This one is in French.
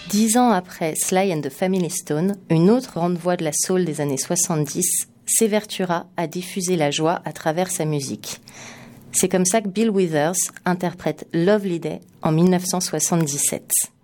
10 ans après Sly and the Family Stone, une autre grande voix de la soul des années 70 s'évertuera à diffuser la joie à travers sa musique. C'est comme ça que Bill Withers interprète Lovely Day en 1977.